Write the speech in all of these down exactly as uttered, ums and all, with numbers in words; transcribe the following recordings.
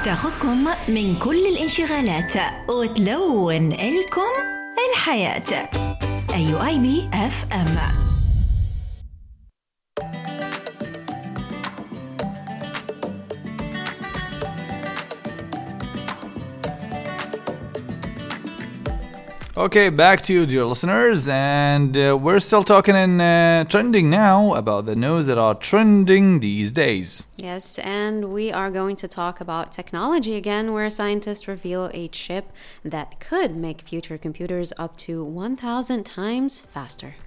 تاخذكم من كل الانشغالات وتلون لكم الحياة. أي يو آي بي إف إم. Okay, back to you, dear listeners, and uh, we're still talking in uh, trending now about the news that are trending these days. Yes, and we are going to talk about technology again, where scientists reveal a chip that could make future computers up to one thousand times faster.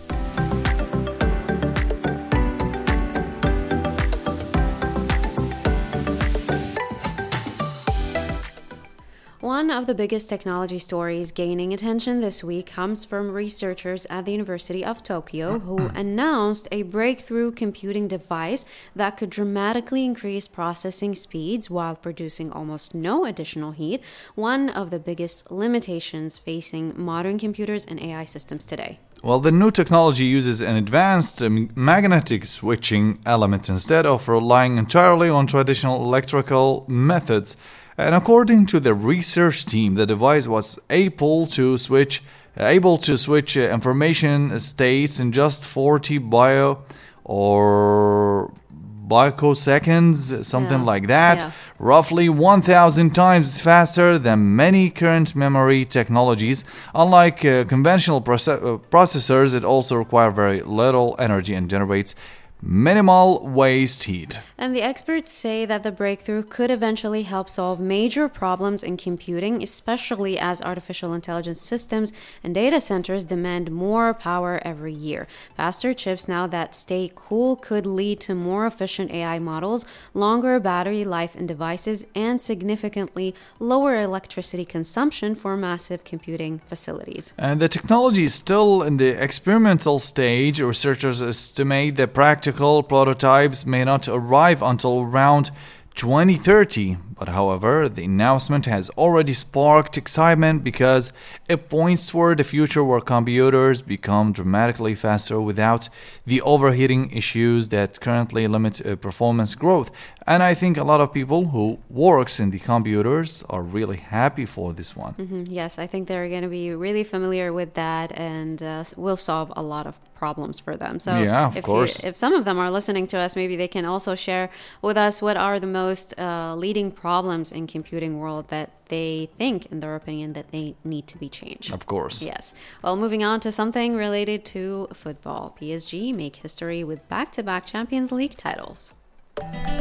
One of the biggest technology stories gaining attention this week comes from researchers at the University of Tokyo who announced a breakthrough computing device that could dramatically increase processing speeds while producing almost no additional heat, one of the biggest limitations facing modern computers and A I systems today. Well, the new technology uses an advanced um, magnetic switching element instead of relying entirely on traditional electrical methods. And according to the research team, the device was able to switch able to switch uh, information states in just forty bio or picoseconds, something Yeah. like that, Yeah. roughly one thousand times faster than many current memory technologies. Unlike uh, conventional proce- uh, processors, it also requires very little energy and generates minimal waste heat. And the experts say that the breakthrough could eventually help solve major problems in computing, especially as artificial intelligence systems and data centers demand more power every year. Faster chips now that stay cool could lead to more efficient A I models, longer battery life in devices, and significantly lower electricity consumption for massive computing facilities. And the technology is still in the experimental stage. Researchers estimate that practical prototypes may not arrive until around twenty thirty. But however, the announcement has already sparked excitement because it points toward a future where computers become dramatically faster without the overheating issues that currently limit uh, performance growth. And I think a lot of people who works in the computers are really happy for this one. Mhm. Yes, I think they're going to be really familiar with that and uh, will solve a lot of problems for them. So Yeah, of if course. You, if some of them are listening to us, maybe they can also share with us what are the most uh, leading problems in computing world that they think, in their opinion, that they need to be changed. Of course. Yes. Well, moving on to something related to football. P S G make history with back-to-back Champions League titles.